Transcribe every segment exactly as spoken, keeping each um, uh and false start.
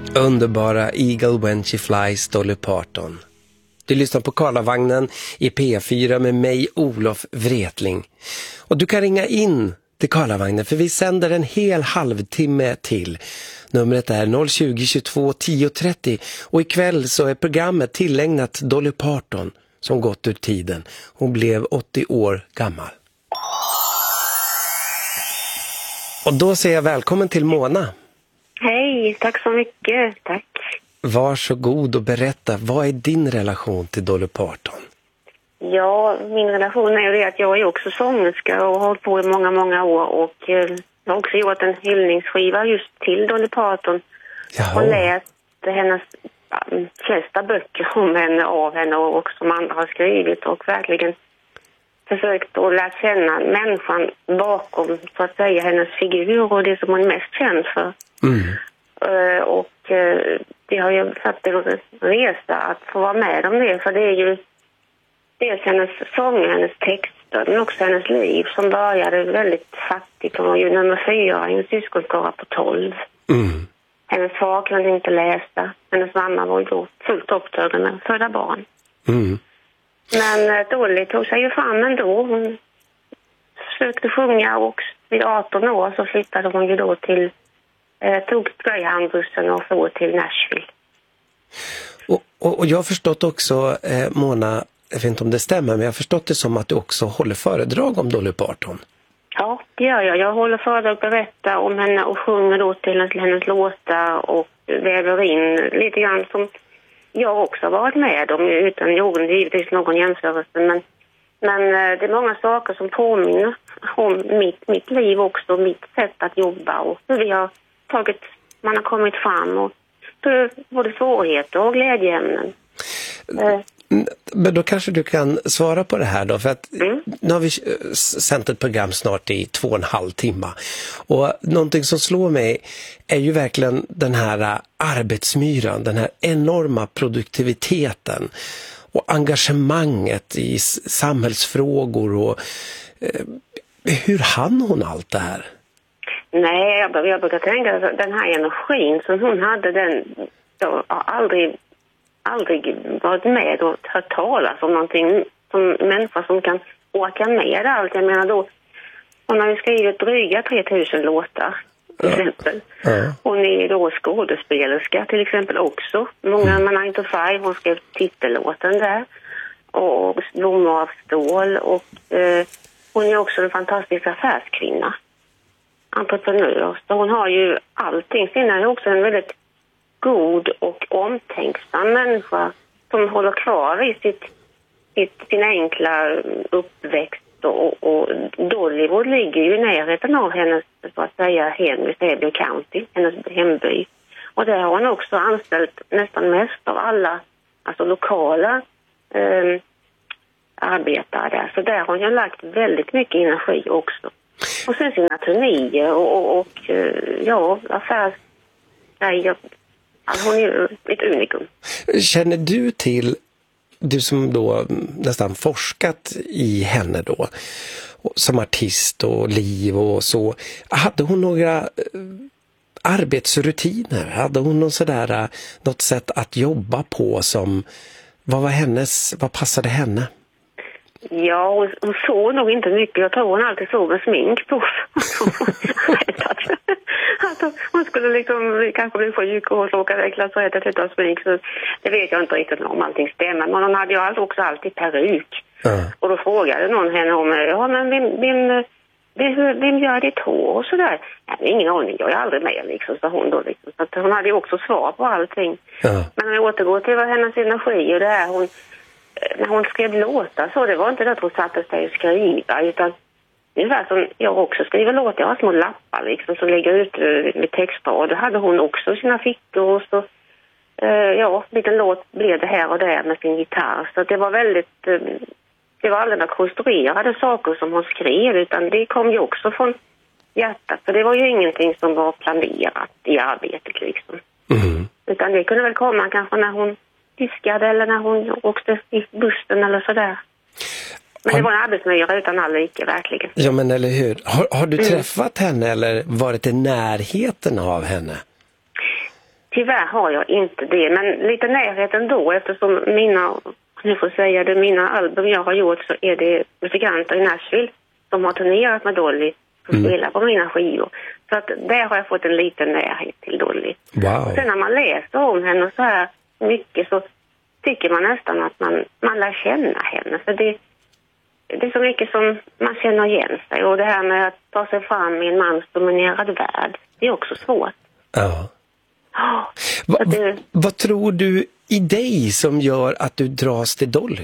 Underbara Eagle When She Flies, Dolly Parton. Du lyssnar på Karlavagnen i P fyra med mig, Olof Wretling. Och du kan ringa in till Karlavagnen för vi sänder en hel halvtimme till. Numret är noll tjugo tjugotvå tio trettio och ikväll så är programmet tillägnat Dolly Parton som gått ur tiden. Hon blev åttio år gammal. Och då säger jag välkommen till Mona. Hej, tack så mycket, tack. Varsågod och berätta, vad är din relation till Dolly Parton? Ja, min relation är ju det att jag är också sångerska och har hållit på i många, många år. Och eh, jag har också gjort en hyllningsskiva just till Dolly Parton. Jaha. Och läst hennes äh, flesta böcker om henne, av henne och också som andra har skrivit. Och verkligen försökt att lära känna människan bakom, så att säga, hennes figur och det som hon är mest känd för. Mm. Uh, och uh, det har ju satt en resa att få vara med om det, för det är ju dels hennes sånger, hennes texter, men också hennes liv som började väldigt fattigt. Hon var ju nummer fyra i en syskonskara på tolv. Mm. Hennes far kunde inte läsa. Hennes mamma var ju då fullt upptagen med födda barn. Mm. Men Dolly tog sig ju fram ändå. Hon försökte sjunga och vid arton år så flyttade hon ju då till eh, tog Greyhound-bussen och for till Nashville. Och, och, och jag har förstått också, eh, Mona, jag vet inte om det stämmer, men jag har förstått det som att du också håller föredrag om Dolly Parton. Ja, det gör jag. Jag håller föredrag och berättar om henne och sjunger då till hennes, hennes låtar och väver in lite grann som jag också har varit med om, utan någon, givetvis någon jämförelse, men, men det är många saker som påminner om mitt, mitt liv också, mitt sätt att jobba och hur vi har tagit, man har kommit fram och både svårigheter och glädjeämnen. Men då kanske du kan svara på det här då, för att mm. nu har vi sänt ett program snart i två och en halv timme och någonting som slår mig är ju verkligen den här arbetsmyran, den här enorma produktiviteten och engagemanget i samhällsfrågor och eh, hur hann hon allt det här? Nej, jag, jag brukar tänka att den här energin som hon hade, den jag har aldrig aldrig varit med och hört talas om någonting som människa som kan åka med allt. Jag menar då, hon har ju skrivit dryga tre tusen låtar till exempel. Mm. Hon är då skådespelerska till exempel också. Många mm. med nio to five, hon skrev titellåten där. Och Blommor av stål. Och eh, hon är också en fantastisk affärskvinna. Entreprenör. Så hon har ju allting. Sen är också en väldigt god och omtänksam människa som håller kvar i sitt, sitt, sin enkla uppväxt och, och Dollywood ligger ju i närheten av hennes, så att säga, hem i Säby County, hennes hemby. Och där har hon också anställt nästan mest av alla, alltså lokala eh, arbetare där. Så där har hon ju lagt väldigt mycket energi också. Och sen sina turnéer och, och, och ja, affärsgrejer. Alltså hon är ju ett unikum. Känner du till, du som då nästan forskat i henne då, som artist och liv och så, hade hon några äh, arbetsrutiner? Hade hon någon sådär, äh, något sätt att jobba på som, vad var hennes, vad passade henne? Ja, hon, hon såg nog inte mycket. Jag tror hon alltid såg med smink på. Alltså, hon skulle liksom kanske bli sjuk och åka väckla så heter det att smink. Så det vet jag inte riktigt om allting stämmer. Men hon hade ju också alltid peruk. Mm. Och då frågade någon henne om, ja men vem, vem, vem, vem gör ditt hår och sådär? Ja, ingen aning, jag är aldrig med liksom, sa hon då liksom. Så att hon hade ju också svar på allting. Mm. Men om jag återgår till vad hennes energi och det här, hon när hon skrev låtar så det var inte det att hon satte sig och skriva, utan ungefär som jag också skriver låtar. Jag har små lappar liksom som ligger ute med texter och då hade hon också sina fickor och så eh, ja, en liten låt blev det här och där med sin gitarr. Så det var väldigt eh, det var aldrig några konstruerade saker som hon skrev, utan det kom ju också från hjärtat. Så det var ju ingenting som var planerat i arbetet liksom. Mm. Utan det kunde väl komma kanske när hon diskade eller när hon åkte i bussen eller sådär. Men det var en arbetsmiljö utan all like, verkligen. Ja, men eller hur? Har, har du mm. träffat henne eller varit i närheten av henne? tyvärr har jag inte det, men lite närhet ändå, eftersom mina, nu får säga det, mina album jag har gjort, så är det musikanter i Nashville som har turnerat med Dolly som mm. spelar på mina skivor. Så att där har jag fått en liten närhet till Dolly. Wow. Och sen när man läser om henne så här mycket så tycker man nästan att man, man lär känna henne. För det, det är så mycket som man känner igen sig. Och det här med att ta sig fram i en mansdominerad värld, det är också svårt. Ja. Oh, Va, det, vad tror du i dig som gör att du dras till Dolly?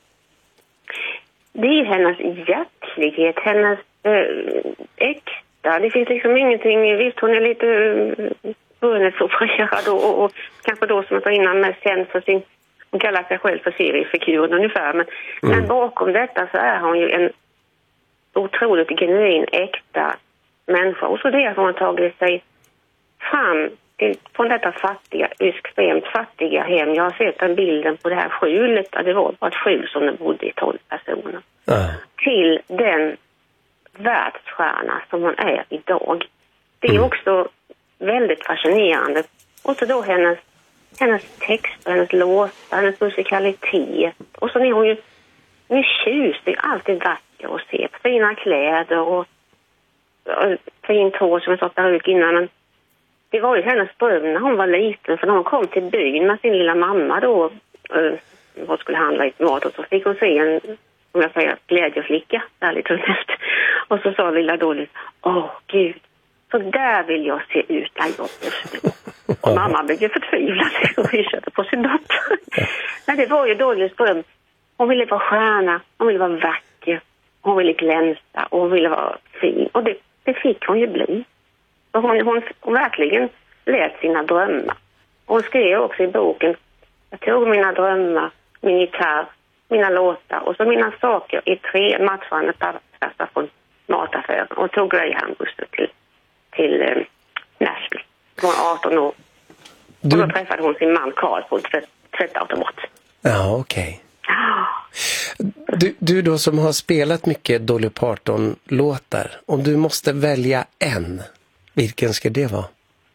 Det är hennes hjärtlighet, hennes äh, äkta. Det finns liksom ingenting, visst hon är lite skönhetsopererad och, och, och kanske då som jag sa innan med känd för sin, hon kallar sig själv för seriefiguren ungefär. Men, mm. men bakom detta så är hon ju en otroligt genuin, äkta människa. Och så det att hon har tagit sig fram till, från detta fattiga, extremt fattiga hem. Jag har sett en bilden på det här skjulet, det var bara ett skjul som det bodde i tolv personer. Uh. Till den världsstjärna som hon är idag. Det är mm. också väldigt fascinerande. Och så då hennes, hennes texter, hennes låtar, hennes musikalitet. Och så är hon ju, hon är tjusig, alltid vacker att se. Fina kläder och, och fint hår som jag sa peruk innan. Men det var ju hennes dröm när hon var liten. För när hon kom till byn med sin lilla mamma då, uh, vad skulle handla lite mat, och så fick hon se en, om jag säger, glädjeflicka där lite runt. Och så sa lilla Dolly, åh gud, så där vill jag se ut där jag just nu. Och mamma blev ju förtvivlad och visade på sin dotter. Men det var ju Dollys dröm. Hon ville vara stjärna, hon ville vara vacker, hon ville glänsa och hon ville vara fin. Och det, det fick hon ju bli. Och hon, hon, hon verkligen lät sina drömmar. Hon skrev också i boken, jag tog mina drömmar, min gitarr, mina låtar och så mina saker i tre matchande passar från mataffären och tog Greyhound-bussen till, till eh, Nashville. Hon var arton år. Du... Och då träffade hon sin man Carl på ett tvättautomat. Ja, okej. Okay. Ah. Du, du då som har spelat mycket Dolly Parton-låtar, om du måste välja en, vilken ska det vara?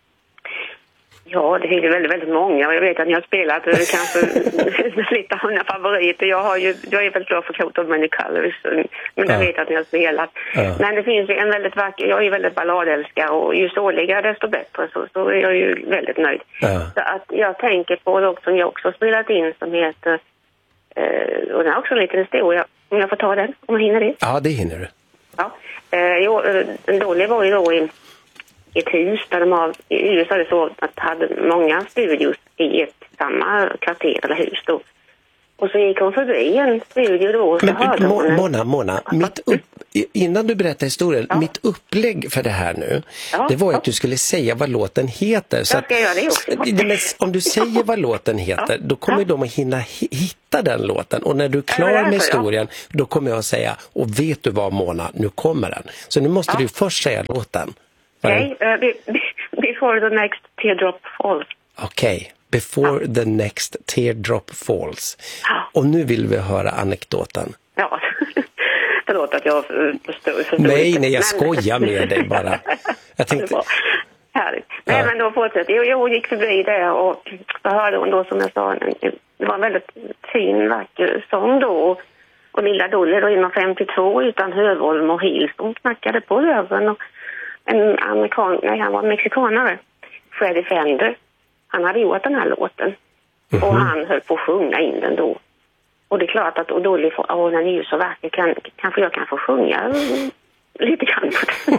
Ja, det finns ju väldigt, väldigt många. Jag vet att ni har spelat kanske lite av mina favoriter. Jag, har ju, jag är väldigt glad för Coat of Many Colors, men jag ja. vet att ni har spelat. Ja. Men det finns ju en väldigt vacker, jag är ju väldigt balladälskare och ju såligare desto bättre, så, så är jag ju väldigt nöjd. Ja. Så att jag tänker på något som jag också har spelat in som heter, eh, och det är också en liten historia, om jag får ta den, om jag hinner det. Ja, det hinner du. Ja, eh, jo, Dolly var ju då i ett hus där de har, i U S A är det så att hade många studios i ett samma kvarter eller hus då. Och så gick hon förbi en studio då och så Men, hörde Mo- hon... Mona, Mona, mitt upp, innan du berättar historien, ja. mitt upplägg för det här nu, ja, det var ja. att du skulle säga vad låten heter. Så jag ska göra det också. Att, om du säger vad låten heter, ja. då kommer ja. de att hinna hitta den låten. Och när du är klar ja, med historien, ja. då kommer jag att säga, och vet du vad Mona, nu kommer den. Så nu måste ja. du först säga låten. Okej, okay, uh, before the next teardrop falls. Okej, okay. Before ja. the next teardrop falls. Ja. Och nu vill vi höra anekdoten. Ja, förlåt att jag förstår. Nej, nej, jag skojar med dig bara. Jag tänkte... Härligt. Nej, ja. men då fortsätter jag. Jag gick förbi där och så hörde hon då, som jag sa, det var en väldigt fin, vacker sång då. Och lilla Dolly då, inom femtiotvå utan Hövolm och Hils, hon knackade på öven och en amerikan, nej, han var mexikanare, Freddie Fender. Han hade gjort den här låten. Mm-hmm. Och han höll på att sjunga in den då. Och det är klart att och Dolly får, åh, den är ju så vacker, kan, kanske jag kan få sjunga lite grann på den.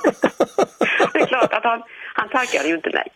Det är klart att han, han tackade ju inte nej.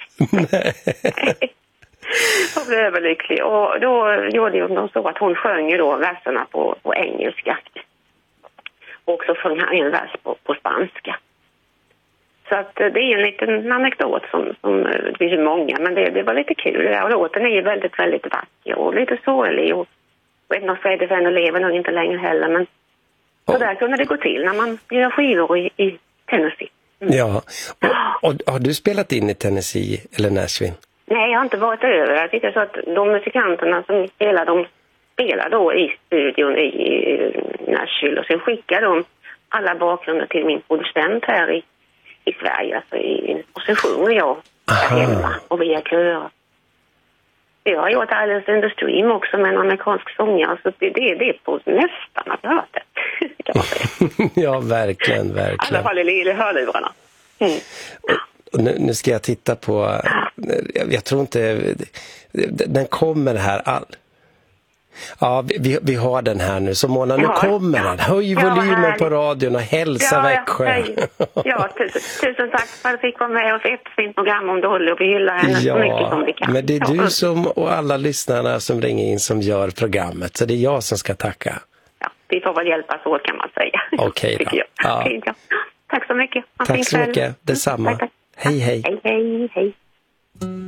Jag blev överlycklig. Och då gjorde de så att hon sjöng ju då verserna på, på engelska. Och så sjöng han en vers på, på spanska. Så att det är en liten anekdot som, som det finns ju många, men det, det var lite kul. Och låten är ju väldigt, väldigt vacker och lite sorglig. Och vet inte om Freddie Fender lever nog inte längre heller, men oh. så där kunde det gå till när man gör skivor i, i Tennessee. Mm. Ja, och, och har du spelat in i Tennessee eller Nashville? Nej, jag har inte varit över. Jag tycker så att de musikanterna som spelar, de spelar då i studion i Nashville och sen skickar de alla bakgrunder till min producent här i i Sverige, alltså i, och så sjunger jag hemma och via köer. Jag har gjort alldeles under stream också med en amerikansk sångare, så det, det, det är på nästan att höra det. Kan man säga. Ja, verkligen, verkligen. I alla fall i hörlurarna. Mm. Och nu, nu ska jag titta på, jag, jag tror inte, den kommer här all. Ja, vi, vi har den här nu. Så Mona, nu ja, kommer den. Höj ja, volymen härligt. På radion och hälsa ja, Växjö. Ja, ja tusen, tusen tack för att jag fick vara med och ett fint program om Dolly och vi hyllar henne ja, så mycket som vi kan. Men det är du som och alla lyssnarna som ringer in som gör programmet. Så det är jag som ska tacka. Ja, vi får väl hjälpas åt kan man säga. Okej okay, då. Ja. Okay, ja. Tack så mycket. Tack så mycket. Detsamma. Tack, tack. Hej, hej. Hej, hej, hej.